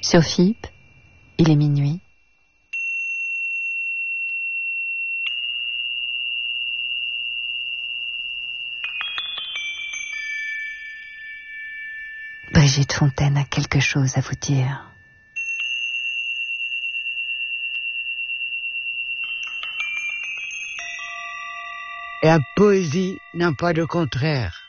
Sur FIP, il est minuit. Brigitte Fontaine a quelque chose à vous dire. La poésie n'a pas de contraire.